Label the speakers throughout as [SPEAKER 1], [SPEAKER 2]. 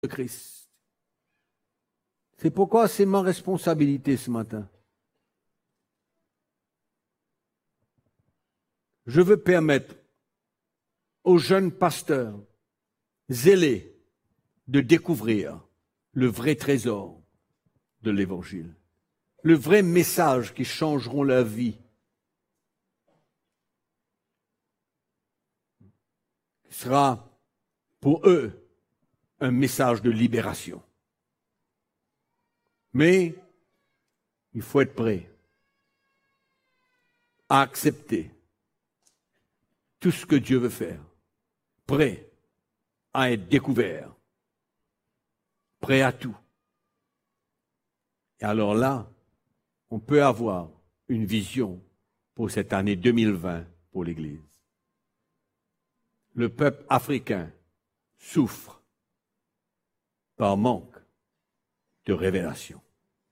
[SPEAKER 1] de Christ. C'est pourquoi c'est ma responsabilité ce matin. Je veux permettre aux jeunes pasteurs zélés de découvrir le vrai trésor de l'Évangile, le vrai message qui changeront leur vie. Ce sera pour eux un message de libération. Mais il faut être prêt à accepter tout ce que Dieu veut faire, prêt à être découvert, prêt à tout. Et alors là, on peut avoir une vision pour cette année 2020 pour l'Église. Le peuple africain souffre par manque de révélation.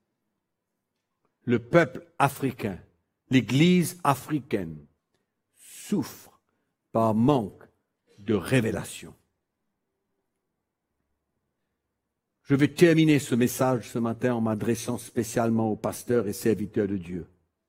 [SPEAKER 1] Le peuple africain, l'Église africaine, souffre par manque de révélation. Je vais terminer ce message ce matin en m'adressant spécialement aux pasteurs et serviteurs de Dieu.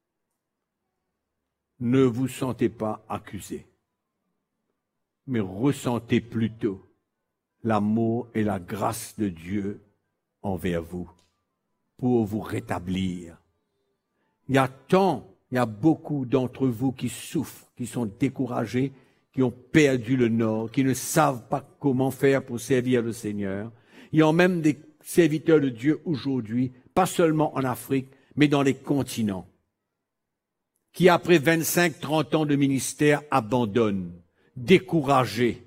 [SPEAKER 1] Ne vous sentez pas accusés, mais ressentez plutôt l'amour et la grâce de Dieu envers vous pour vous rétablir. Il y a beaucoup d'entre vous qui souffrent, qui sont découragés, qui ont perdu le nord, qui ne savent pas comment faire pour servir le Seigneur. Il y a même des serviteurs de Dieu aujourd'hui, pas seulement en Afrique, mais dans les continents, qui après 25-30 ans de ministère abandonnent, découragés.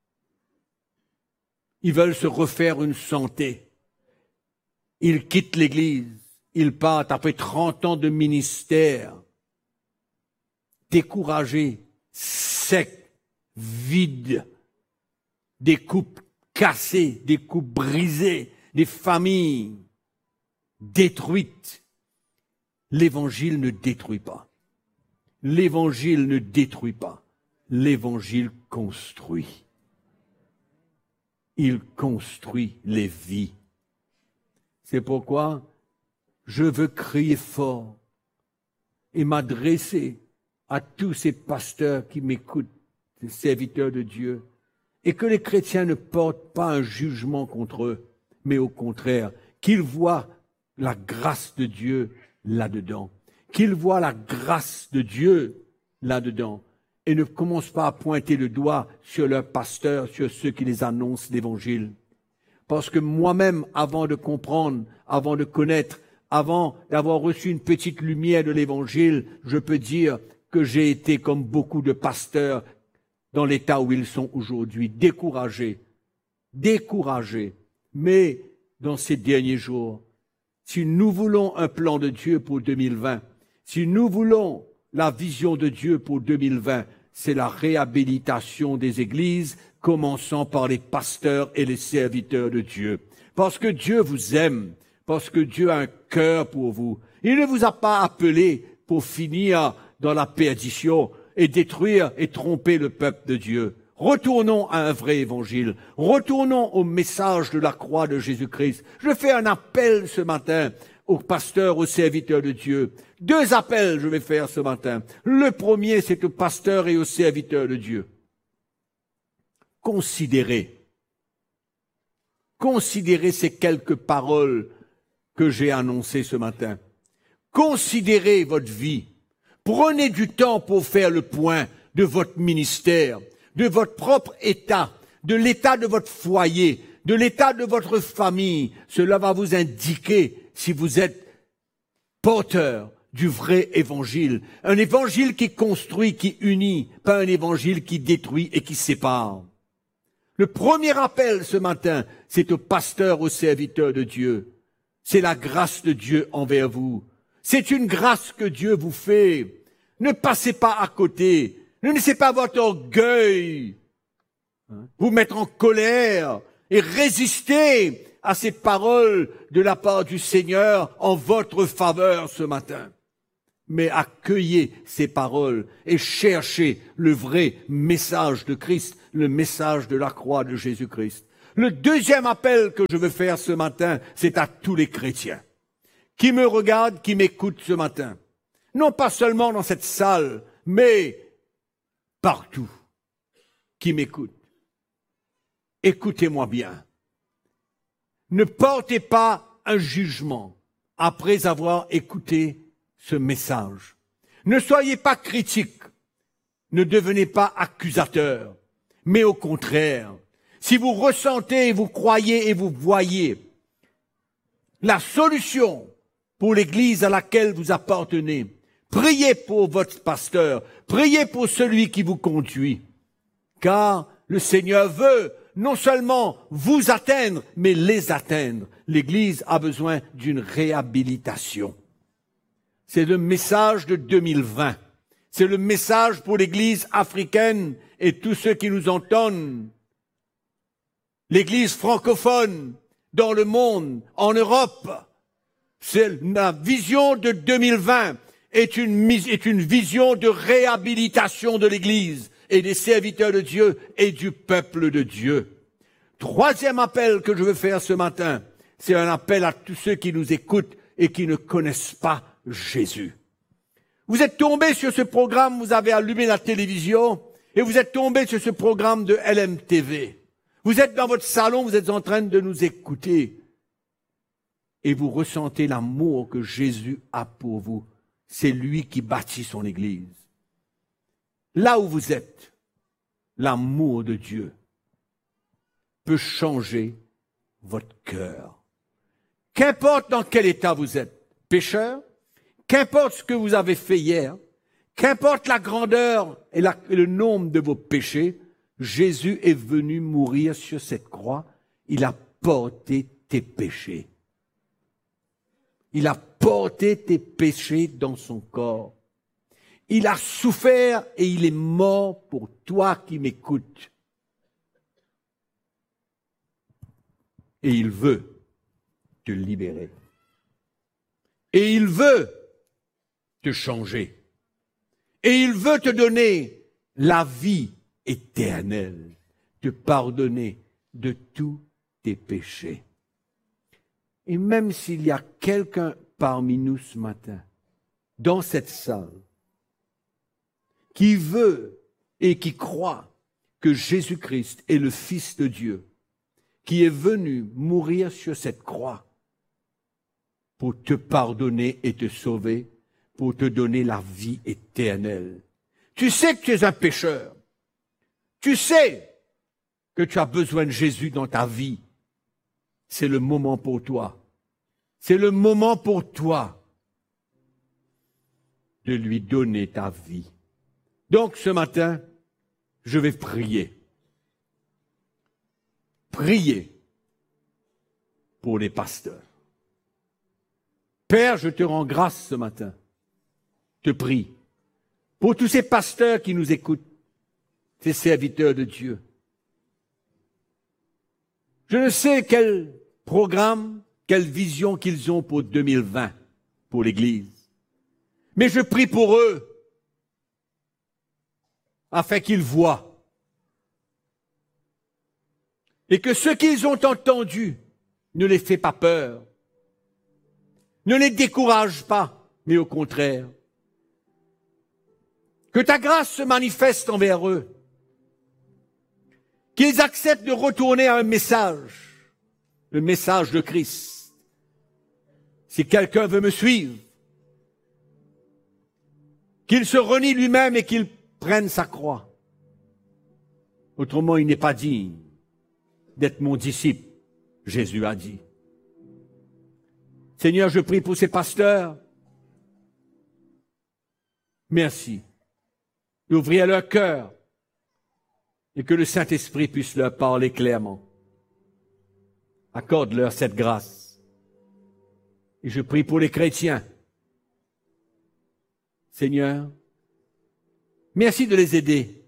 [SPEAKER 1] Ils veulent se refaire une santé. Ils quittent l'Église, ils partent après 30 ans de ministère, découragés, secs, vides, des couples cassés, des couples brisés, des familles détruites. L'Évangile ne détruit pas. L'Évangile ne détruit pas. L'Évangile construit. Il construit les vies. C'est pourquoi je veux crier fort et m'adresser à tous ces pasteurs qui m'écoutent, ces serviteurs de Dieu, et que les chrétiens ne portent pas un jugement contre eux, mais au contraire, qu'ils voient la grâce de Dieu là-dedans, qu'ils voient la grâce de Dieu là-dedans, et ne commencent pas à pointer le doigt sur leurs pasteurs, sur ceux qui les annoncent l'Évangile. Parce que moi-même, avant de comprendre, avant de connaître, avant d'avoir reçu une petite lumière de l'Évangile, je peux dire que j'ai été comme beaucoup de pasteurs dans l'état où ils sont aujourd'hui, découragés. Mais dans ces derniers jours, si nous voulons un plan de Dieu pour 2020, si nous voulons la vision de Dieu pour 2020, c'est la réhabilitation des églises, commençant par les pasteurs et les serviteurs de Dieu. Parce que Dieu vous aime, parce que Dieu a un cœur pour vous. Il ne vous a pas appelé pour finir dans la perdition et détruire et tromper le peuple de Dieu. Retournons à un vrai évangile. Retournons au message de la croix de Jésus-Christ. Je fais un appel ce matin aux pasteurs, aux serviteurs de Dieu. 2 appels je vais faire ce matin. Le premier, c'est aux pasteurs et aux serviteurs de Dieu. Considérez ces quelques paroles que j'ai annoncées ce matin. Considérez votre vie. Prenez du temps pour faire le point de votre ministère, de votre propre état, de l'état de votre foyer, de l'état de votre famille. Cela va vous indiquer si vous êtes porteur du vrai évangile. Un évangile qui construit, qui unit, pas un évangile qui détruit et qui sépare. Le premier appel ce matin, c'est aux pasteurs, aux serviteurs de Dieu. C'est la grâce de Dieu envers vous. C'est une grâce que Dieu vous fait. Ne passez pas à côté. Ne laissez pas votre orgueil vous mettre en colère et résister à ces paroles de la part du Seigneur en votre faveur ce matin. Mais accueillez ces paroles et cherchez le vrai message de Christ, le message de la croix de Jésus-Christ. Le deuxième appel que je veux faire ce matin, c'est à tous les chrétiens qui me regardent, qui m'écoutent ce matin. Non pas seulement dans cette salle, mais partout, qui m'écoutent. Écoutez-moi bien. Ne portez pas un jugement après avoir écouté ce message. Ne soyez pas critiques. Ne devenez pas accusateurs. Mais au contraire, si vous ressentez, vous croyez et vous voyez la solution pour l'Église à laquelle vous appartenez, priez pour votre pasteur, priez pour celui qui vous conduit, car le Seigneur veut non seulement vous atteindre, mais les atteindre. L'Église a besoin d'une réhabilitation. C'est le message de 2020. C'est le message pour l'Église africaine et tous ceux qui nous entendent. L'Église francophone dans le monde, en Europe. C'est la vision de 2020 est une vision de réhabilitation de l'Église et des serviteurs de Dieu et du peuple de Dieu. Troisième appel que je veux faire ce matin, c'est un appel à tous ceux qui nous écoutent et qui ne connaissent pas Jésus. Vous êtes tombés sur ce programme, vous avez allumé la télévision et vous êtes tombés sur ce programme de LMTV. Vous êtes dans votre salon, vous êtes en train de nous écouter et vous ressentez l'amour que Jésus a pour vous. C'est lui qui bâtit son Église. Là où vous êtes, l'amour de Dieu peut changer votre cœur. Qu'importe dans quel état vous êtes, pécheur, qu'importe ce que vous avez fait hier, qu'importe la grandeur et le nombre de vos péchés, Jésus est venu mourir sur cette croix. Il a porté tes péchés. Il a porté tes péchés dans son corps. Il a souffert et il est mort pour toi qui m'écoutes. Et il veut te libérer. Et il veut te changer. Et il veut te donner la vie éternelle, te pardonner de tous tes péchés. Et même s'il y a quelqu'un parmi nous ce matin, dans cette salle, qui veut et qui croit que Jésus-Christ est le Fils de Dieu, qui est venu mourir sur cette croix pour te pardonner et te sauver, pour te donner la vie éternelle. Tu sais que tu es un pécheur. Tu sais que tu as besoin de Jésus dans ta vie. C'est le moment pour toi. C'est le moment pour toi de lui donner ta vie. Donc ce matin, je vais prier. Prier pour les pasteurs. Père, je te rends grâce ce matin. Je te prie pour tous ces pasteurs qui nous écoutent, ces serviteurs de Dieu. Je ne sais quel programme, quelle vision qu'ils ont pour 2020, pour l'Église. Mais je prie pour eux, afin qu'ils voient. Et que ce qu'ils ont entendu ne les fait pas peur, ne les décourage pas, mais au contraire. Que ta grâce se manifeste envers eux. Qu'ils acceptent de retourner à un message, le message de Christ. Si quelqu'un veut me suivre, qu'il se renie lui-même et qu'il prenne sa croix. Autrement, il n'est pas digne d'être mon disciple, Jésus a dit. Seigneur, je prie pour ces pasteurs. Merci d'ouvrir leur cœur et que le Saint-Esprit puisse leur parler clairement. Accorde-leur cette grâce. Et je prie pour les chrétiens. Seigneur, merci de les aider.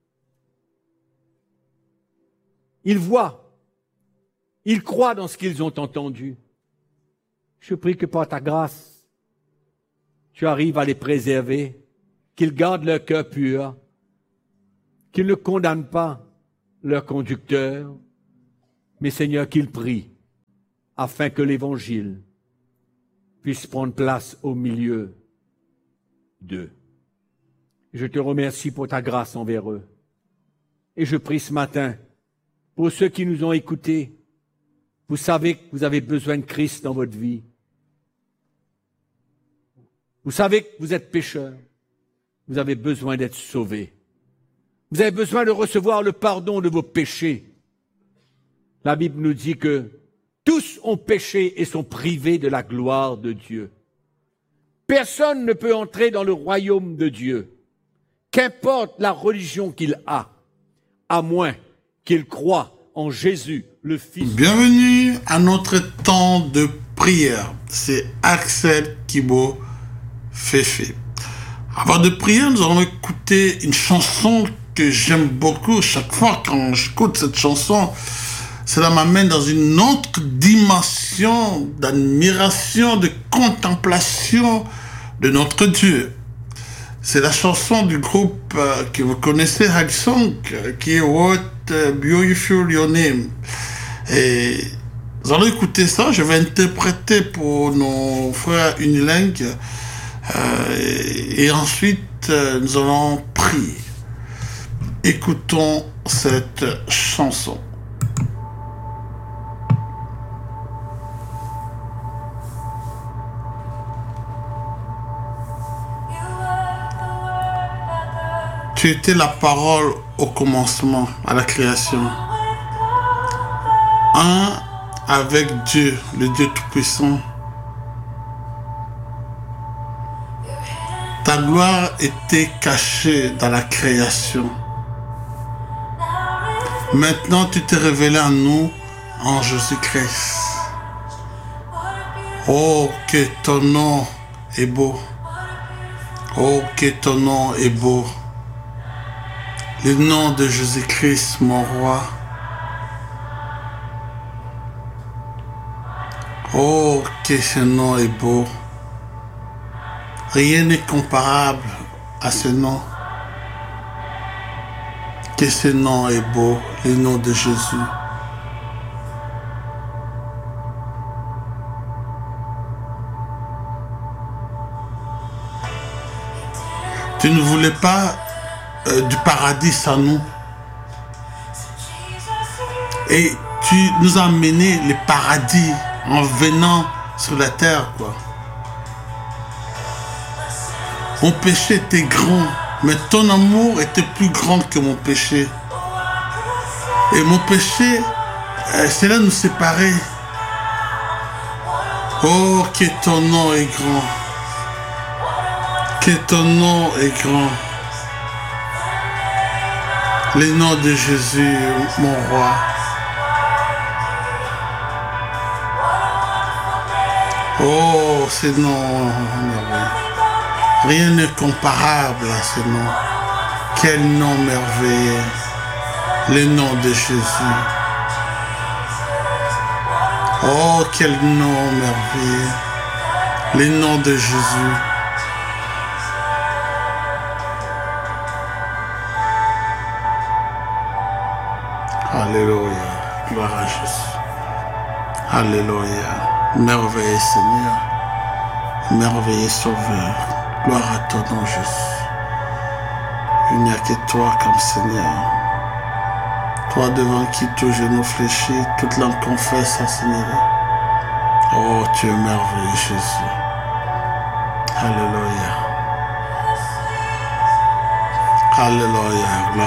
[SPEAKER 1] Ils voient, ils croient dans ce qu'ils ont entendu. Je prie que par ta grâce, tu arrives à les préserver, qu'ils gardent leur cœur pur, qu'ils ne condamnent pas leur conducteur, mais Seigneur, qu'ils prient afin que l'Évangile puisse prendre place au milieu d'eux. Je te remercie pour ta grâce envers eux. Et je prie ce matin pour ceux qui nous ont écoutés. Vous savez que vous avez besoin de Christ dans votre vie. Vous savez que vous êtes pécheurs. Vous avez besoin d'être sauvés. Vous avez besoin de recevoir le pardon de vos péchés. La Bible nous dit que tous ont péché et sont privés de la gloire de Dieu. Personne ne peut entrer dans le royaume de Dieu, qu'importe la religion qu'il a, à moins qu'il croie en Jésus, le Fils.
[SPEAKER 2] Bienvenue à notre temps de prière. C'est Axel Kibo Féfé. Avant de prier, nous allons écouter une chanson que j'aime beaucoup. Chaque fois quand j'écoute cette chanson, cela m'amène dans une autre dimension d'admiration, de contemplation de notre Dieu. C'est la chanson du groupe que vous connaissez, Hagsong, qui est What Beautiful Your Name. Et nous allons écouter ça. Je vais interpréter pour nos frères unilingues. Et ensuite, nous allons prier. Écoutons cette chanson. Tu étais la parole au commencement, à la création. Un avec Dieu, le Dieu Tout-Puissant. Ta gloire était cachée dans la création. Maintenant, tu t'es révélé à nous en Jésus-Christ. Oh, que ton nom est beau. Oh, que ton nom est beau. Le nom de Jésus-Christ, mon roi. Oh, que ce nom est beau. Rien n'est comparable à ce nom. Que ce nom est beau, le nom de Jésus. Tu ne voulais pas du paradis sans nous. Et tu nous as mené le paradis en venant sur la terre, quoi. Mon péché était grand, mais ton amour était plus grand que mon péché. Et mon péché, cela nous séparait. Oh, que ton nom est grand. Que ton nom est grand. Le nom de Jésus, mon roi. Oh, ce nom, rien n'est comparable à ce nom. Quel nom merveilleux. Le nom de Jésus. Oh, quel nom merveilleux. Le nom de Jésus. Alléluia. Gloire à Jésus. Alléluia. Merveilleux Seigneur. Merveilleux Sauveur. Gloire à ton nom, Jésus. Il n'y a que toi comme Seigneur. Toi devant qui tout genou fléchit, toute langue confesse à Seigneur. Oh, tu es merveilleux, Jésus. Alléluia. Alléluia.